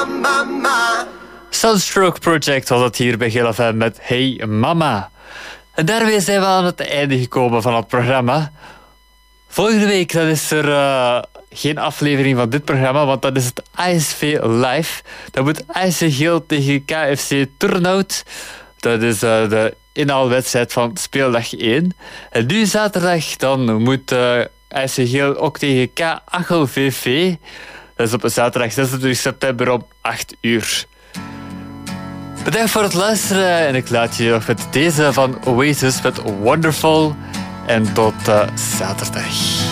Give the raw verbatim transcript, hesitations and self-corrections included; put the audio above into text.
mama. Sunstroke Project was het hier bij G L F M met Hey Mama. En daarmee zijn we aan het einde gekomen van het programma. Volgende week dan is er uh, geen aflevering van dit programma, want dat is het I S V Live. Dat moet I C Geel tegen K F C Turnhout. Dat is uh, de inhaalwedstrijd van speeldag één. En nu zaterdag dan moet uh, I C Geel ook tegen K Achel V V. Dat is op zaterdag zesentwintig september om acht uur. Bedankt voor het luisteren en ik laat je nog met deze van Oasis met Wonderful. En tot uh, zaterdag.